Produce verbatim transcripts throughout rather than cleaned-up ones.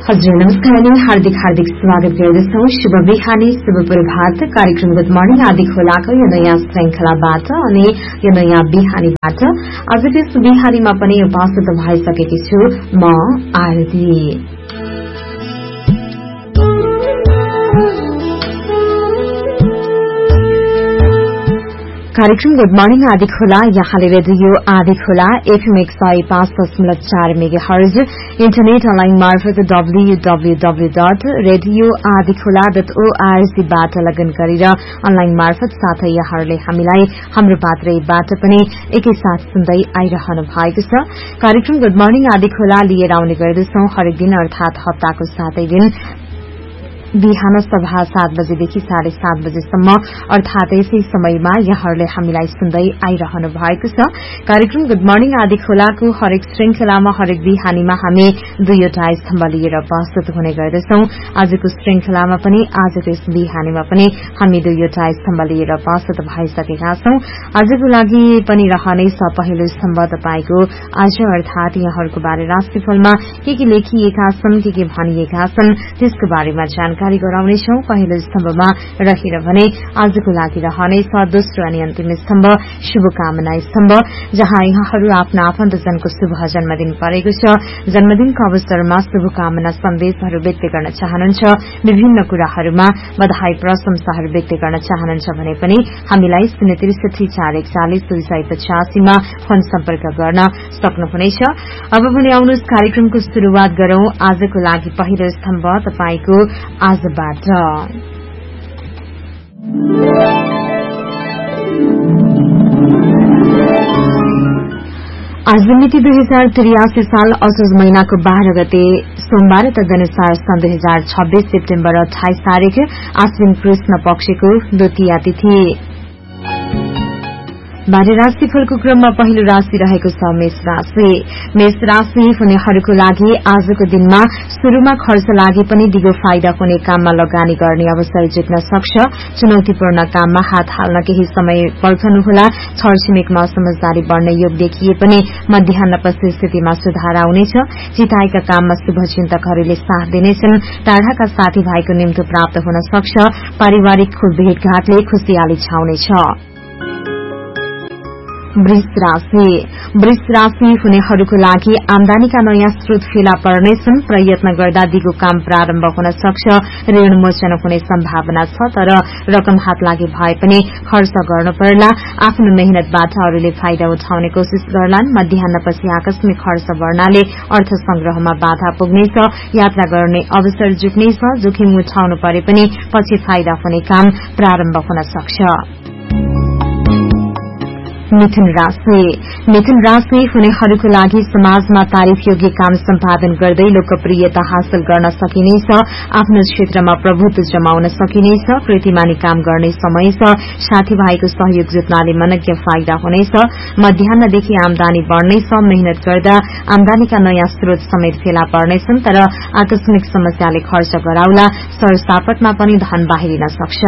हजुर नमस्कार अनि हार्दिक हार्दिक स्वागत गर्दछौ। शुभ बिहानी, शुभ प्रभात। कार्यक्रम गुड मर्निङ आदि खोलाको यो नयाँ श्रृंखलाबाट अनि यो नयाँ बिहानीबाट आजको यस बिहानीमा पनि उपस्थित भइसकेकी छु म आरती। कार्यक्रम गुड मर्निङ आदि खोला यहाँले रेडियो आदि खोला एफएम एक सय पाँच दशमलव चार मेगा हर्ज इन्टरनेट अनलाइन मार्फत डब्ल्यूडब्ल्यूडब्ल्यू डट रेडियो आदि खोला डट ओआरजीबाट लगइन गरेर अनलाइन मार्फत साथै यहाँहरूले हामीलाई हाम्रो पात्रबाट पनि एकैसाथ सुन्दै आइरहनु भएको छ। कार्यक्रम गुड मर्निङ आदि खोला लिएर आउने गर्दछौं हरेक दिन अर्थात हप्ताको सातै दिन बिहान सभा सात बजेदेखि साढे सात बजेसम्म अर्थात यसै समयमा यहाँहरूले हामीलाई सुन्दै आइरहनु भएको छ। कार्यक्रम गुड मर्निङ आदि खोलाको हरेक श्रृंखलामा हरेक बिहानीमा हामी दुईवटा स्तम्भ लिएर प्रस्तुत हुने गर्दछौं। आजको श्रृंखलामा पनि आजको यस बिहानीमा पनि हामी दुईवटा स्तम्भ लिएर प्रस्तुत भइसकेका छौं। आजको लागि पनि रहनेछ पहिलो स्तम्भ तपाईको आज अर्थात यहाँहरूको बारे राशिफलमा के के लेखिएका छन्, के के भनिएका छन् त्यसको बारेमा जानकारी जानकारी गराउनेछौ। पहिलो स्तम्भमा रहेर भने आजको लागि रहनेछ दोस्रो अनि अन्तिम स्तम्भ शुभकामना स्तम्भ, जहाँ यहाँहरू आफ्ना आफन्तजनको शुभ जन्मदिन परेको छ। जन्मदिनको अवसरमा शुभकामना सन्देशहरू व्यक्त गर्न चाहनुहुन्छ, विभिन्न कुराहरूमा बधाई प्रशंसाहरू व्यक्त गर्न चाहनुहुन्छ भने पनि हामीलाई शून्य त्रिसठी चार एकचालिस दुई सय पचासीमा फोन सम्पर्क गर्न सक्नुहुनेछ। अब भने आउनुहोस् कार्यक्रमको शुरूआत गरौं। आजको लागि पहिलो स्तम्भ तपाईको आजबाट आज मिति दुई हजार त्रियासी साल असोज महिनाको बाह्र गते सोमबार तदनुसार सन् दुई हजार छब्बीस सेप्टेम्बर अठाइस तारिक आश्विन कृष्ण पक्षको द्वितीया तिथि। बाह्य राशिफलको क्रममा पहिलो राशि रहेको छ मेष राशि। मेष राशि हुनेहरूको लागि आजको दिनमा शुरूमा खर्च लागे पनि दिगो फाइदा हुने काममा लगानी गर्ने अवसर जुट्न सक्छ। चुनौतीपूर्ण काममा हात हाल्न केही समय पर्खनुहोला। छरछिमेकमा समझदारी बढ़ने योग देखिए पनि मध्याह्नपछि स्थितिमा सुधार आउनेछ। चिताएका काममा शुभचिन्तकहरूले साथ दिनेछन्। टाढाका साथीभाइको निम्तो प्राप्त हुन सक्छ। पारिवारिक भेटघाटले खुशियाली छाउनेछ। वृष राशि। वृष राशि हुनेहरूको लागि आमदानीका नयाँ स्रोत फेला पर्नेछन्। प्रयत्न गर्दा दिगो काम प्रारम्भ हुन सक्छ। ऋण मोचन हुने सम्भावना छ, तर रकम हात लागे भए पनि खर्च गर्नु पर्ला। आफ्नो मेहनतबाट अरूले फाइदा उठाउने कोशिश गर्लान्। मध्याह्नपछि आकस्मिक खर्च बढ्नाले अर्थ संग्रहमा बाधा पुग्नेछ। यात्रा गर्ने अवसर जुट्नेछ। जोखिम उठाउनु परे पनि पछि फाइदा हुने काम प्रारम्भ हुन सक्छ। मिथुन राशि। मिथुन राशि हुनेहरूको लागि समाजमा तारिफ योग्य काम सम्पादन गर्दै लोकप्रियता हासिल गर्न सकिनेछ। आफ्नो क्षेत्रमा प्रभुत्व जमाउन सकिनेछ। कृतिमानी काम गर्ने समय छ। साथीभाइको सहयोग जुट्नाले मनज्ञ फाइदा हुनेछ। मध्याह्नदेखि आमदानी बढ़नेछ। मेहनत गर्दा आमदानीका नयाँ स्रोत समेत फेला पर्नेछन्, तर आकस्मिक समस्याले खर्च गराउला। सरसापटमा पनि धन बाहिरिन सक्छ।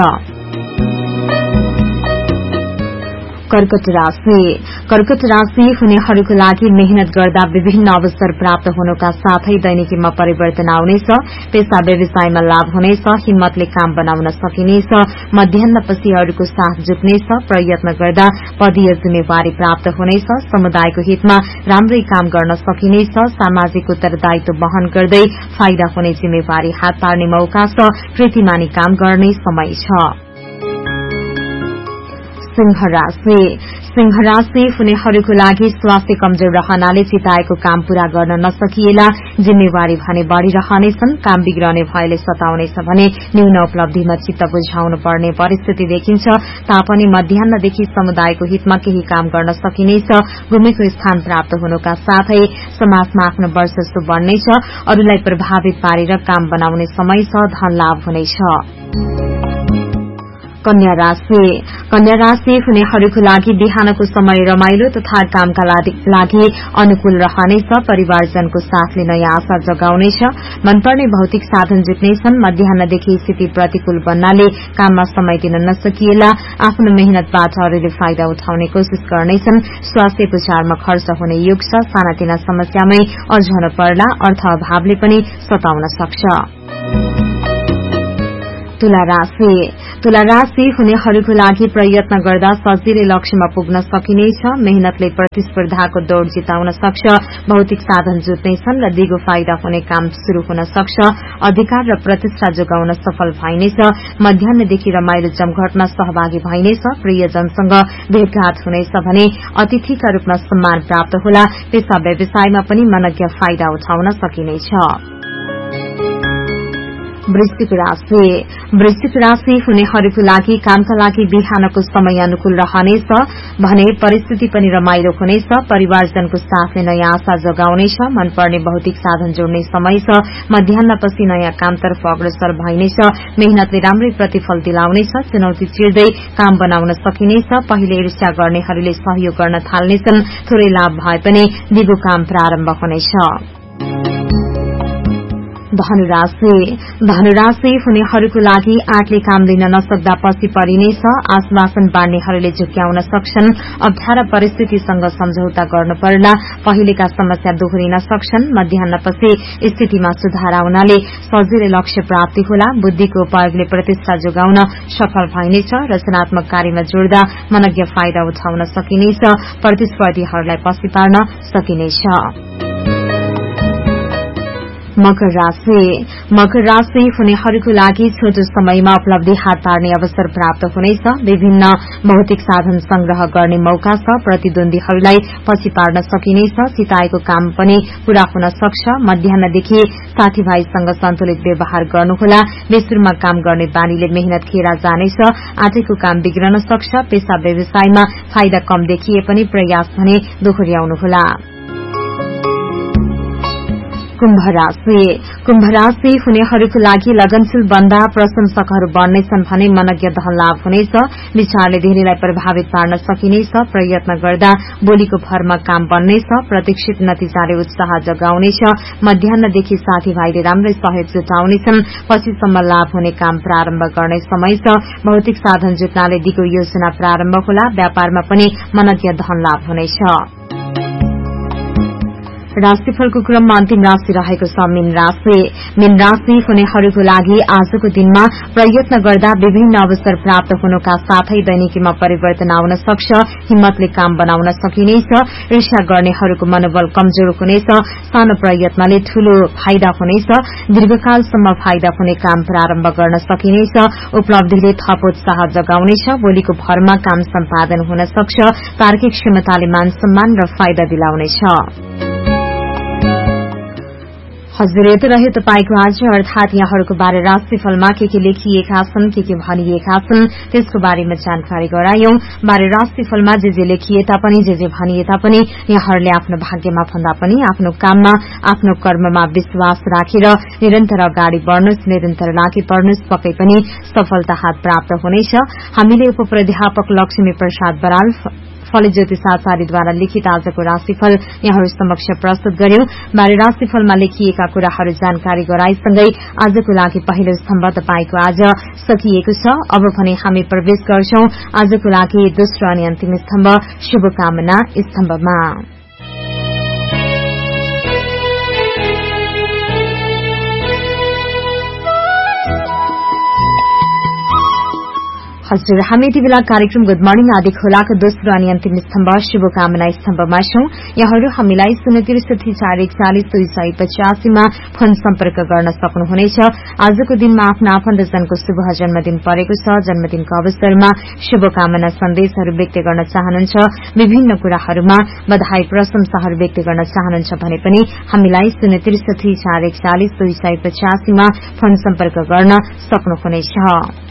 कर्कट राशि। कर्कट राशि हुनेहरूको लागि मेहनत गर्दा विभिन्न अवसर प्राप्त हुनुका साथै दैनिकीमा परिवर्तन आउनेछ। पेशा व्यवसायमा लाभ हुनेछ। हिम्मतले काम बनाउन सकिनेछ। मध्याह्नपछि अरूको साथ जुट्नेछ। प्रयत्न गर्दा पदीय जिम्मेवारी प्राप्त हुनेछ। समुदायको हितमा राम्रै काम गर्न सकिनेछ। सामाजिक उत्तरदायित्व वहन गर्दै फाइदा हुने जिम्मेवारी हात पार्ने मौका छ। कृतिमानी काम गर्ने समय छ। सिंह राशि। सिंह राशि हुनेहरूको लागि स्वास्थ्य कमजोर रहनाले चिताएको काम पूरा गर्न नसकिएला। जिम्मेवारी भने बढ़िरहनेछन्। काम बिग्रने भएले सताउनेछ भने न्यून उपलब्धिमा चित्त बुझाउनु पर्ने परिस्थिति देखिन्छ। तापनि मध्याह्नदेखि समुदायको हितमा केही काम गर्न सकिनेछ। गुमेको स्थान प्राप्त हुनुका साथै समाजमा आफ्नो वर्चस्व बढ्नेछ। अरूलाई प्रभावित पारेर काम बनाउने समय छ। धन लाभ हुनेछ। कन्या राशि कन्या राशि हुनेहरूको लागि बिहानको समय रमाइलो तथा कामका लागि अनुकूल रहनेछ। परिवारजनको साथले नयाँ आशा जगाउनेछ। मनपर्ने भौतिक साधन जुट्नेछन्। मध्याहदेखि स्थिति प्रतिकूल बन्नाले काममा समय दिन नसकिएला आफ्नो मेहनतबाट अरूले फाइदा उठाउने कोशिश गर्नेछन्। स्वास्थ्य उपचारमा खर्च हुने योग छ। सानातिना समस्यामै अल्झन पर्ला अर्थ अभावले पनि सताउन सक्छ। तुला राशि तुला राशि हुनेहरूको लागि प्रयत्न गर्दा सजिलै लक्ष्यमा पुग्न सकिनेछ। मेहनतले प्रतिस्पर्धाको दौड़ जिताउन सक्छ। भौतिक साधन जुट्नेछन् र दिगो फाइदा हुने काम शुरू हुन सक्छ। अधिकार र प्रतिष्ठा जोगाउन सफल भइनेछ। मध्याहदेखि रमाइलो जमघटमा सहभागी भइनेछ। प्रियजनसँग भेटघाट हुनेछ भने अतिथिका रूपमा सम्मान प्राप्त होला। पेशा व्यवसायमा पनि मनज्ञ फाइदा उठाउन सकिनेछ। वृश्चिक राशि वृश्चिक राशि हुनेहरूको लागि कामका लागि बिहानको समय अनुकूल रहनेछ भने परिस्थिति पनि रमाइलो हुनेछ। परिवारजनको साथले नयाँ आशा जगाउनेछ। मनपर्ने भौतिक साधन जोड्ने समय छ। मध्याहपछि नयाँ कामतर्फ अग्रसर भइनेछ। मेहनतले राम्रै प्रतिफल दिलाउनेछ। चुनौती चिर्दै काम बनाउन सकिनेछ। पहिले ईर्ष्या गर्नेहरूले सहयोग गर्न थाल्नेछन्। थोरै लाभ भए पनि दिगो काम प्रारम्भ हुनेछ। धनुराशि धनुराशि हुनेहरूको लागि आँटले काम लिन नसक्दा पछि परिनेछ। आश्वासन बाँड्नेहरूले झुक्क्याउन सक्छन्। अप्ठ्यारा परिस्थितिसँग सम्झौता गर्नु पर्ला पहिलेका समस्या दोहोरिन सक्छन्। मध्याहपछि स्थितिमा सुधार आउनाले सजिलै लक्ष्य प्राप्ति होला। बुद्धिको उपयोगले प्रतिष्ठा जोगाउन सफल भइनेछ। रचनात्मक कार्यमा जोड्दा मनज्ञ फाइदा उठाउन सकिनेछ। प्रतिस्पर्धीहरूलाई पछि पार्न सकिनेछ। मकर राशि मकर राशि हुनेहरूको लागि छोटो समयमा उपलब्धि हात पार्ने अवसर प्राप्त हुनेछ। विभिन्न भौतिक साधन संग्रह गर्ने मौका छ। प्रतिद्वन्दीहरूलाई पछि पार्न सकिनेछ। चिताएको काम पनि पूरा हुन सक्छ। मध्याहदेखि साथीभाइसँग सन्तुलित व्यवहार गर्नुहोला। बेसुरमा काम गर्ने बानीले मेहनत खेर जानेछ। आँटेको काम बिग्रन सक्छ। पेशा व्यवसायमा फाइदा कम देखिए पनि प्रयास भने दोहोर्याउनुहोला। कुम्भ राशि कुम्भ राशि हुनेहरूको लागि लगनशील बन्दा प्रशंसकहरू बढ्नेछन् भने मनज्ञ धन लाभ हुनेछ। विचारले धेरैलाई प्रभावित पार्न सकिनेछ। प्रयत्न गर्दा बोलीको भरमा काम बन्नेछ। प्रतीक्षित नतिजाले उत्साह जगाउनेछ। मध्याहदेखि साथीभाइले राम्रै सहयोग जुटाउनेछन्। पछिसम्म लाभ हुने काम प्रारम्भ गर्ने समय छ। भौतिक साधन जुट्नाले दिगो योजना प्रारम्भ होला। व्यापारमा पनि मनज्ञ धन लाभ हुनेछ। राशिफलको क्रममा अन्तिम राशि रहेको छ मीन राशि मीन राशि हुनेहरूको लागि आजको दिनमा प्रयत्न गर्दा विभिन्न अवसर प्राप्त हुनुका साथै दैनिकीमा परिवर्तन आउन सक्छ। हिम्मतले काम बनाउन सकिनेछ। ईर्ष्या गर्नेहरूको मनोबल कमजोर हुनेछ। सानो प्रयत्नले ठूलो फाइदा हुनेछ। दीर्घकालसम्म फाइदा हुने काम प्रारम्भ गर्न सकिनेछ। उपलब्धिले थप उत्साह जगाउनेछ। बोलीको भरमा काम सम्पादन हुन सक्छ। तार्किक क्षमताले मान सम्मान र फाइदा दिलाउनेछ। हजुर यति रह्यो तपाईको आज अर्थात यहाँहरूको बारे राशिफलमा के के लेखिएका छन् के के भनिएका छन् त्यसको बारेमा जानकारी गरायौं। बारे राशिफलमा जे जे लेखिए तापनि जे जे भनिए तापनि यहाँहरूले आफ्नो भाग्यमा भन्दा पनि आफ्नो काममा आफ्नो कर्ममा विश्वास राखेर निरन्तर अगाडि बढ़नुस्। निरन्तर लागि पर्नुस्। पक्कै पनि सफलता हात प्राप्त हुनेछ। हामीले उपप्राध्यापक लक्ष्मी प्रसाद बराल फलित ज्योतिष आचार्यद्वारा लिखित आजको राशिफल यहाँहरू समक्ष प्रस्तुत गर्यौं। बारे राशिफलमा लेखिएका कुराहरू जानकारी गराइसँगै आजको लागि पहिलो स्तम्भ तपाईको आज सकिएको छ। अब भने हामी प्रवेश गर्छौं आजको लागि दोस्रो अनि अन्तिम स्तम्भ शुभकामना स्तम्भमा। हजुर हामी यति बेला कार्यक्रम गुड मर्निङ आदि खोलाको दोस्रो अनि अन्तिम स्तम्भ शुभकामना स्तम्भमा छौं। यहाँहरू हामीलाई शून्य त्रिसठी चार एकचालिस दुई सय पचासीमा फोन सम्पर्क गर्न सक्नुहुनेछ। आजको दिनमा आफ्ना आफन्तजनको शुभ जन्मदिन परेको छ। जन्मदिनको अवसरमा शुभकामना सन्देशहरू व्यक्त गर्न चाहनुहुन्छ। विभिन्न कुराहरूमा बधाई प्रशंसाहरू व्यक्त गर्न चाहनुहुन्छ भने पनि हामीलाई शून्य त्रिसठी चार एकचालिस दुई सय पचासीमा फोन सम्पर्क गर्न सक्नुहुनेछ।